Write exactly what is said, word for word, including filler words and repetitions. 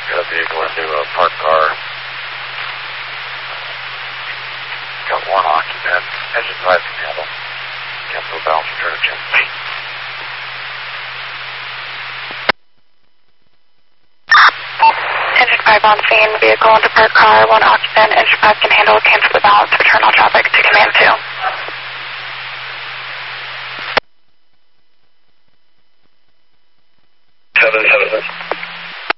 Got a vehicle into a parked car. Got one occupant. Engine five can handle. Cancel balance return to ten feet. Engine five on scene, vehicle into parked car, one occupant, engine five can handle, cancel the balance, return all traffic to command